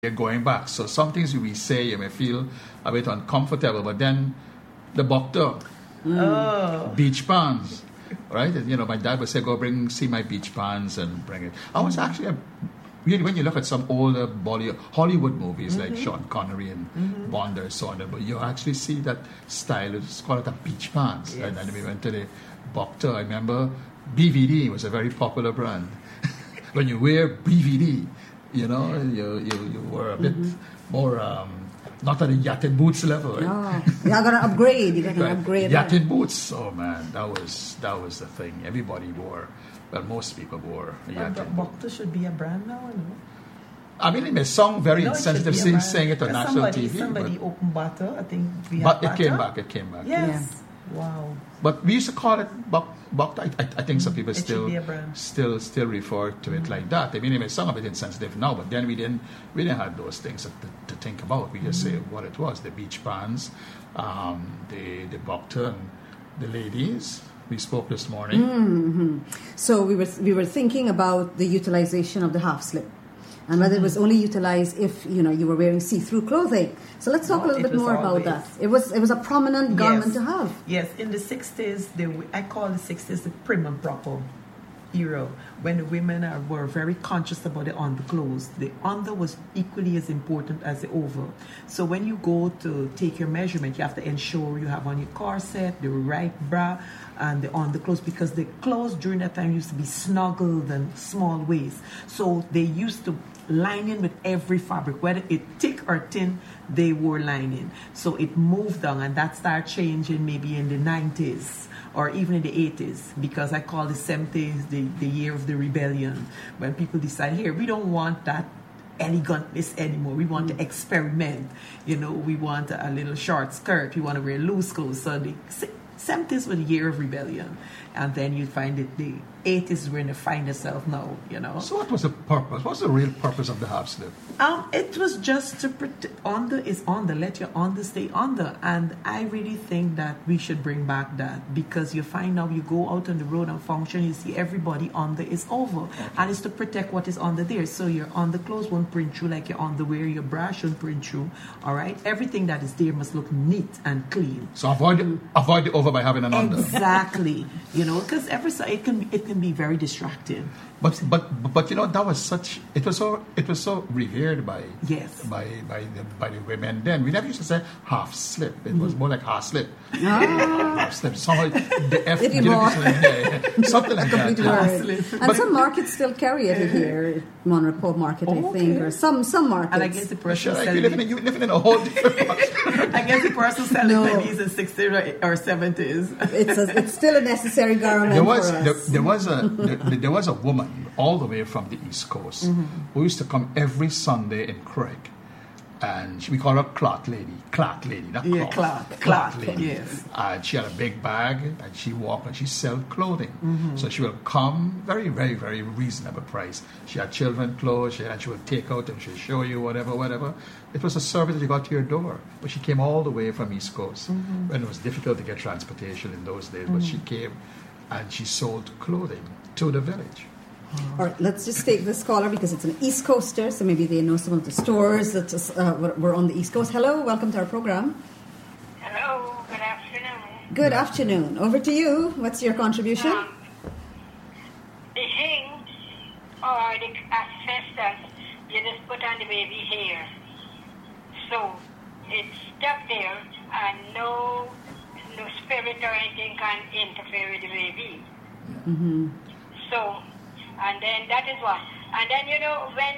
you're going back. So some things we say, you may feel a bit uncomfortable, but then the bokta, beach pans, right? You know, my dad would say, see my beach pans and bring it. I was actually, really, when you look at some older Hollywood movies like Sean Connery and Bond and so on, but you actually see that style, it's called a beach pants. Yes. And then we went to the bokta. I remember BVD was a very popular brand. When you wear BVD, you know, you were a bit more, not at a yachted boots level, right? No, you got to upgrade. You got to upgrade. Yachted boots, oh man, that was the thing. Everybody wore, well, most people wore a yachted boot. Bokta should be a brand now, no? I mean, it may sound very insensitive saying it on national TV. Somebody opened Bata, I think we but had it came back. Yes. Yeah. Wow. But we used to call it Bokta. I think some people still refer to it like that. I mean, it may sound a bit insensitive now, but then we didn't have those things to think about. We just say what it was: the beach pants, the Bokta, and the ladies. We spoke this morning. So we were thinking about the utilization of the half slip, and whether it was only utilized if you were wearing see-through clothing. So let's talk a little bit more about that. It was a prominent garment to have. Yes, in the 60s, I call the 60s the prim and proper era, when the women were very conscious about the underclothes. The under was equally as important as the over. So when you go to take your measurement, you have to ensure you have on your corset, the right bra, and the underclothes, because the clothes during that time used to be snuggled and small waist. So they used to line in with every fabric, whether it thick or thin, they wore lining. So it moved on, and that started changing maybe in the 90s or even in the 80s, because I call the 70s the year of the rebellion, when people decide, here, we don't want that elegantness anymore. We want to experiment. We want a little short skirt. We want to wear loose clothes. So the 70s were the year of rebellion. And then you find it the 80s where you find yourself now, So what was the purpose? What's the real purpose of the half slip? It was just to protect. Under is under. Let your under stay under. And I really think that we should bring back that, because you find now you go out on the road and function, you see everybody under is over. Okay. And it's to protect what is under there. So your underclothes won't print through like your underwear, your bra shouldn't print through. All right? Everything that is there must look neat and clean. So avoid the over by having an under. Exactly. Because it can be very distracting. But that was such. It was so revered by the women then. We never used to say half slip. It was more like half slip. Half slip. Somehow the F. Something like that. Half slip. And some markets still carry it here. Monrepo Market, I think, or some markets. And I guess the person you're living in a whole different market. I guess the person selling pennies in 60s or 70s. It's still a necessary garment for us. There was a woman all the way from the East Coast who used to come every Sunday in Craig, and we call her Clot Lady, not Clot Lady. Yes. And she had a big bag, and she walked and she sell clothing. So she will come very, very, very reasonable price. She had children clothes, and she will take out and she'll show you whatever. It was a service that you got to your door. But she came all the way from East Coast when it was difficult to get transportation in those days. But she came and she sold clothing to the village. All right, let's just take this caller because it's an East Coaster, so maybe they know some of the stores that were on the East Coast. Hello, welcome to our program. Hello, good afternoon. Good afternoon. Over to you. What's your contribution? The hinge or the asbestos you just put on the baby hair. So it's stuck there and no spirit or anything can interfere with the baby. So, and then that is one. And then, when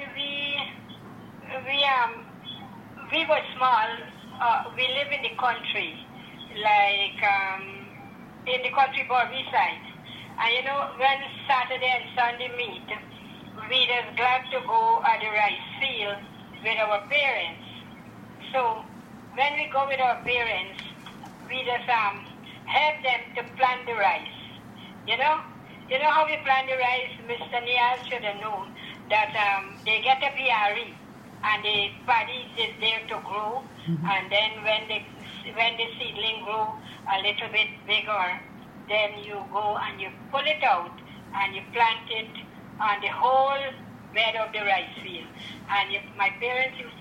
we were small, we live in the country, like in the country Bobby side. And, when Saturday and Sunday meet, we just glad to go at the rice field with our parents. So, when we go with our parents, we just help them to plant the rice, You know how we plant the rice? Mr. Nial should have known that they get a BRE and the paddy is there to grow. And then when the seedling grow a little bit bigger, then you go and you pull it out and you plant it on the whole bed of the rice field. And my parents used